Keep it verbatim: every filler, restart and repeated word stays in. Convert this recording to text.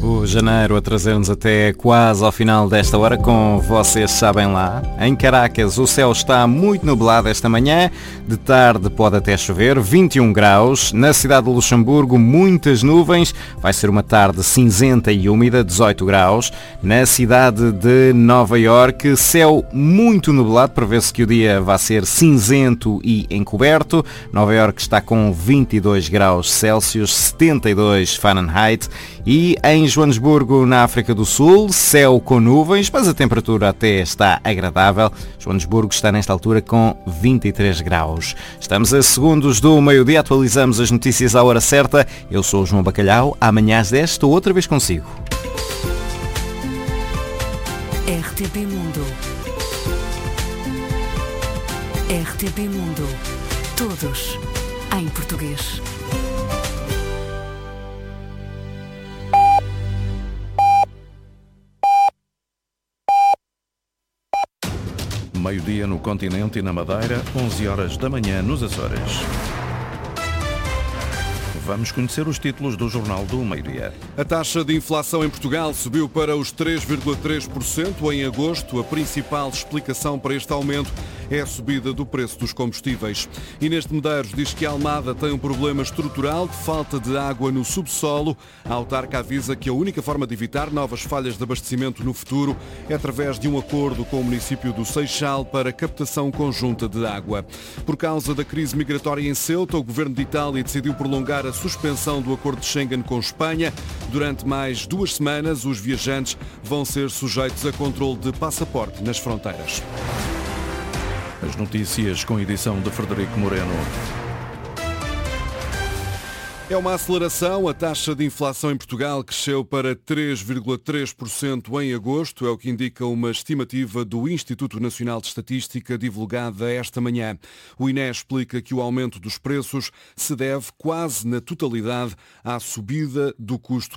O janeiro a trazer-nos até quase ao final desta hora, com vocês sabem lá. Em Caracas o céu está muito nublado esta manhã, de tarde pode até chover, vinte e um graus. Na cidade de Luxemburgo muitas nuvens, vai ser uma tarde cinzenta e úmida, dezoito graus. Na cidade de Nova Iorque, céu muito nublado, prevê-se que o dia vai ser cinzento e encoberto. Nova Iorque está com vinte e dois graus Celsius, setenta e dois Fahrenheit. E em Joanesburgo, na África do Sul, céu com nuvens, mas a temperatura até está agradável. Joanesburgo está nesta altura com vinte e três graus. Estamos a segundos do meio-dia, atualizamos as notícias à hora certa. Eu sou o João Bacalhau, amanhã às dez estou outra vez consigo. R T P Mundo. R T P Mundo. Todos em português. Meio-dia no continente e na Madeira, onze horas da manhã nos Açores. Vamos conhecer os títulos do Jornal do Meio-Dia. A taxa de inflação em Portugal subiu para os três vírgula três por cento em agosto. A principal explicação para este aumento é a subida do preço dos combustíveis. Inês de Medeiros diz que a Almada tem um problema estrutural de falta de água no subsolo. A autarca avisa que a única forma de evitar novas falhas de abastecimento no futuro é através de um acordo com o município do Seixal para captação conjunta de água. Por causa da crise migratória em Ceuta, o governo de Itália decidiu prolongar a suspensão do acordo de Schengen com Espanha. Durante mais duas semanas, os viajantes vão ser sujeitos a controle de passaporte nas fronteiras. As notícias com edição de Frederico Moreno. É uma aceleração. A taxa de inflação em Portugal cresceu para três vírgula três por cento em agosto, é o que indica uma estimativa do Instituto Nacional de Estatística divulgada esta manhã. O I N E explica que o aumento dos preços se deve quase na totalidade à subida do custo